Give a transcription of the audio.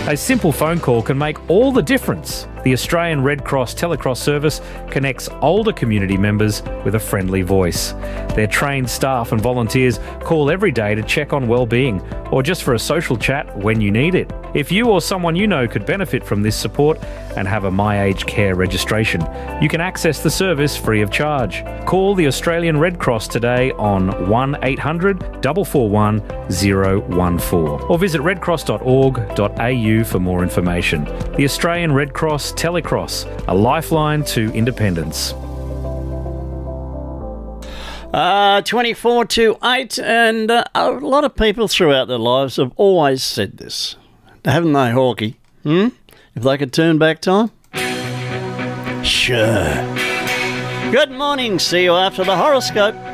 A simple phone call can make all the difference. The Australian Red Cross Telecross service connects older community members with a friendly voice. Their trained staff and volunteers call every day to check on well-being or just for a social chat when you need it. If you or someone you know could benefit from this support and have a My Aged Care registration, you can access the service free of charge. Call the Australian Red Cross today on 1800 441 014 or visit redcross.org.au for more information. The Australian Red Cross Telecross, a lifeline to independence. 24 to 8, and a lot of people throughout their lives have always said this, haven't they, Hawkie? If they could turn back time? Sure. Good morning, see you after the horoscope.